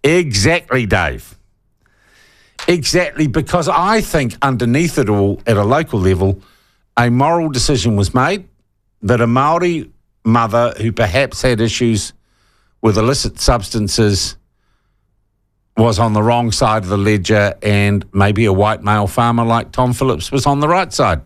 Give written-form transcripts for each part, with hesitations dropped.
Exactly, Dave. Exactly, because I think underneath it all, at a local level, a moral decision was made that a Māori mother who perhaps had issues with illicit substances was on the wrong side of the ledger, and maybe a white male farmer like Tom Phillips was on the right side.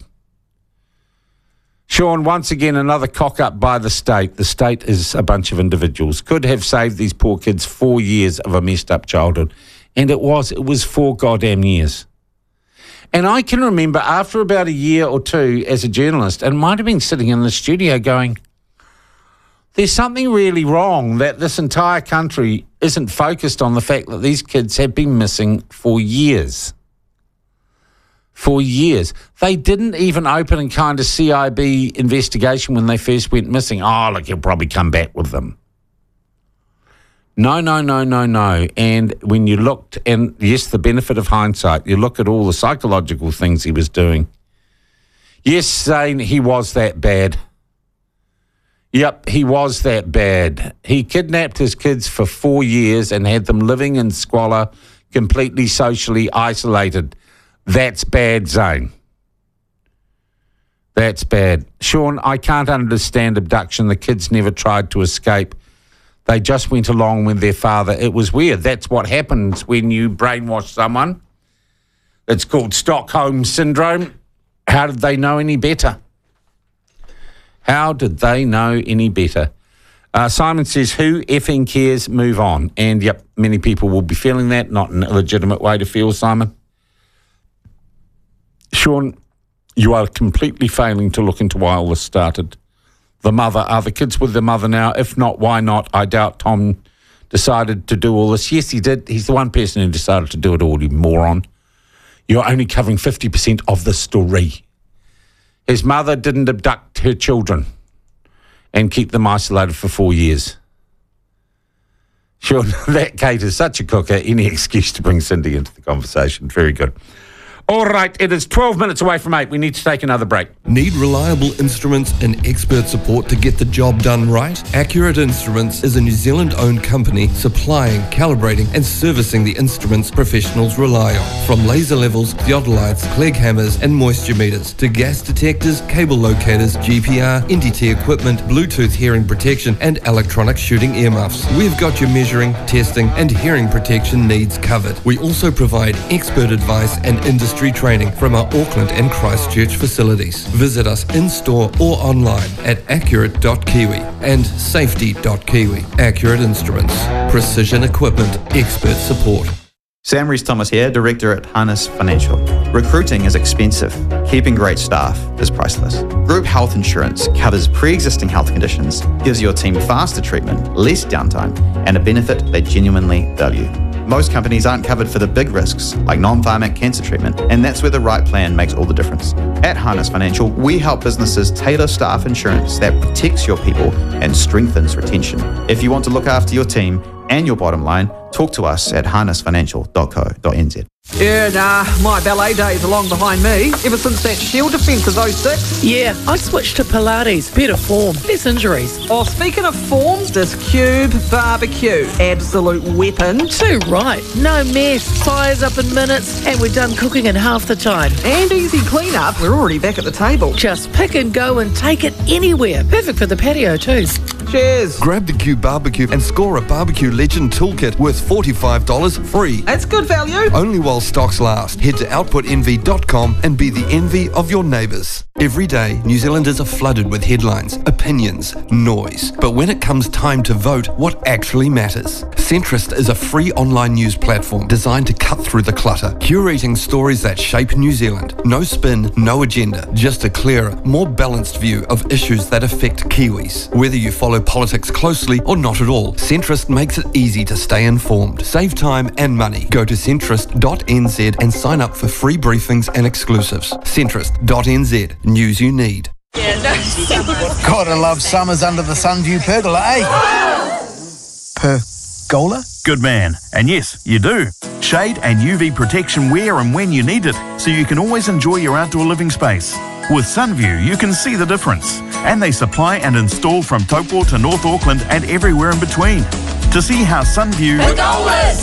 Sean, once again, another cock-up by the state. The state is a bunch of individuals. Could have saved these poor kids 4 years of a messed-up childhood. And it was 4 goddamn years. And I can remember after about a year or two as a journalist, and might have been sitting in the studio going, there's something really wrong that this entire country isn't focused on the fact that these kids have been missing for years. For years. They didn't even open a kind of CIB investigation when they first went missing. Oh, look, he'll probably come back with them. No. And when you looked, and yes, the benefit of hindsight, you look at all the psychological things he was doing. Yes, Zane, he was that bad. Yep, he was that bad. He kidnapped his kids for 4 years and had them living in squalor, completely socially isolated. That's bad, Zane. That's bad. Sean, I can't understand abduction. The kids never tried to escape. They just went along with their father. It was weird. That's what happens when you brainwash someone. It's called Stockholm Syndrome. How did they know any better? How did they know any better? Simon says, who effing cares? Move on. And, yep, many people will be feeling that. Not an illegitimate way to feel, Simon. Sean, you are completely failing to look into why all this started. The mother, are the kids with the mother now? If not, why not? I doubt Tom decided to do all this. Yes, he did. He's the one person who decided to do it all, you moron. You're only covering 50% of the story. His mother didn't abduct her children and keep them isolated for 4 years. Sure, that Kate is such a cooker. Any excuse to bring Cindy into the conversation. Very good. All right, it is 12 minutes away from 8. We need to take another break. Need reliable instruments and expert support to get the job done right? Accurate Instruments is a New Zealand-owned company supplying, calibrating and servicing the instruments professionals rely on. From laser levels, theodolites, Clegg hammers and moisture meters to gas detectors, cable locators, GPR, NDT equipment, Bluetooth hearing protection and electronic shooting earmuffs. We've got your measuring, testing and hearing protection needs covered. We also provide expert advice and industry training from our Auckland and Christchurch facilities. Visit us in-store or online at accurate.kiwi and safety.kiwi. Accurate Instruments. Precision equipment. Expert support. Sam Rees-Thomas here, Director at Harness Financial. Recruiting is expensive. Keeping great staff is priceless. Group health insurance covers pre-existing health conditions, gives your team faster treatment, less downtime, and a benefit they genuinely value. Most companies aren't covered for the big risks like non-pharmac cancer treatment, and that's where the right plan makes all the difference. At Harness Financial, we help businesses tailor staff insurance that protects your people and strengthens retention. If you want to look after your team and your bottom line, talk to us at harnessfinancial.co.nz. Yeah, nah, my ballet days are long behind me. Ever since that Shield defence of 06. Yeah, I switched to Pilates. Better form, less injuries. Oh, speaking of form, this Cube barbecue. Absolute weapon. Too right. No mess. Fires up in minutes, and we're done cooking in half the time. And easy clean-up. We're already back at the table. Just pick and go and take it anywhere. Perfect for the patio too. Cheers. Grab the Cube barbecue and score a barbecue legend toolkit worth $45 free. That's good value. Only while stocks last. Head to outputenvy.com and be the envy of your neighbours. Every day, New Zealanders are flooded with headlines, opinions, noise. But when it comes time to vote, what actually matters? Centrist is a free online news platform designed to cut through the clutter, curating stories that shape New Zealand. No spin, no agenda, just a clearer, more balanced view of issues that affect Kiwis. Whether you follow politics closely or not at all, Centrist makes it easy to stay informed. Save time and money. Go to centrist.nz and sign up for free briefings and exclusives. Centrist.nz. News you need. Gotta love summers under the Sunview pergola, eh? Pergola? Good man. And yes, you do. Shade and UV protection where and when you need it, so you can always enjoy your outdoor living space. With Sunview, you can see the difference. And they supply and install from Taupo to North Auckland and everywhere in between. To see how Sunview